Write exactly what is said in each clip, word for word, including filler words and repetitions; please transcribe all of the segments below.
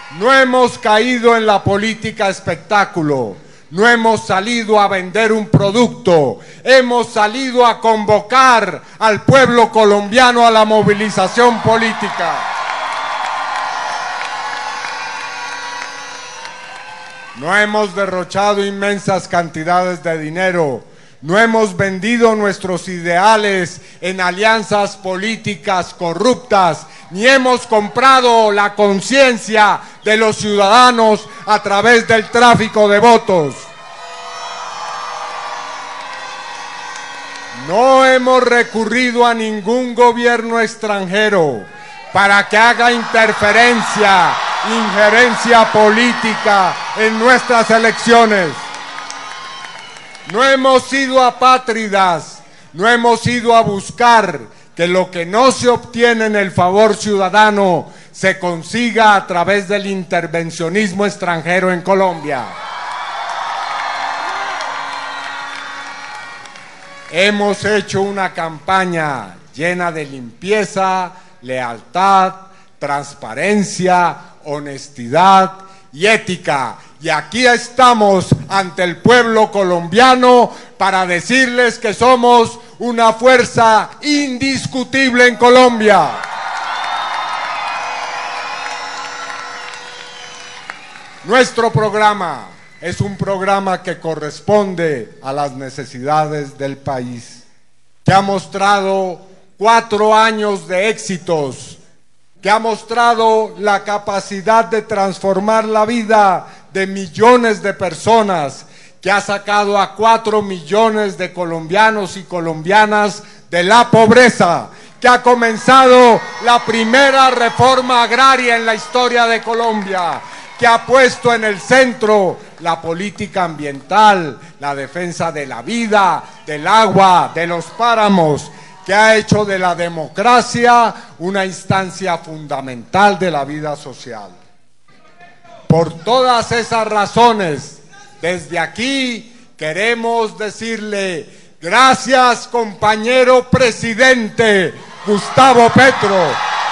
No hemos caído en la política espectáculo, no hemos salido a vender un producto, hemos salido a convocar al pueblo colombiano a la movilización política. No hemos derrochado inmensas cantidades de dinero, no hemos vendido nuestros ideales en alianzas políticas corruptas, ni hemos comprado la conciencia de los ciudadanos a través del tráfico de votos. No hemos recurrido a ningún gobierno extranjero para que haga interferencia, injerencia política en nuestras elecciones. No hemos sido apátridas, no hemos ido a buscar que lo que no se obtiene en el favor ciudadano se consiga a través del intervencionismo extranjero en Colombia. Hemos hecho una campaña llena de limpieza, lealtad, transparencia, honestidad y ética. Y aquí estamos ante el pueblo colombiano para decirles que somos una fuerza indiscutible en Colombia. Nuestro programa es un programa que corresponde a las necesidades del país, que ha mostrado cuatro años de éxitos, que ha mostrado la capacidad de transformar la vida de millones de personas, que ha sacado a cuatro millones de colombianos y colombianas de la pobreza, que ha comenzado la primera reforma agraria en la historia de Colombia, que ha puesto en el centro la política ambiental, la defensa de la vida, del agua, de los páramos, que ha hecho de la democracia una instancia fundamental de la vida social. Por todas esas razones, desde aquí queremos decirle gracias, compañero presidente Gustavo Petro.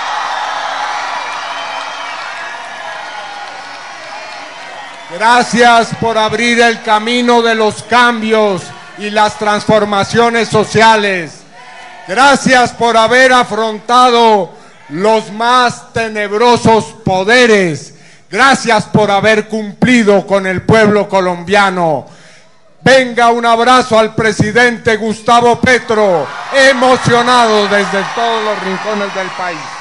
Gracias por abrir el camino de los cambios y las transformaciones sociales. Gracias por haber afrontado los más tenebrosos poderes. Gracias por haber cumplido con el pueblo colombiano. Venga un abrazo al presidente Gustavo Petro, emocionado desde todos los rincones del país.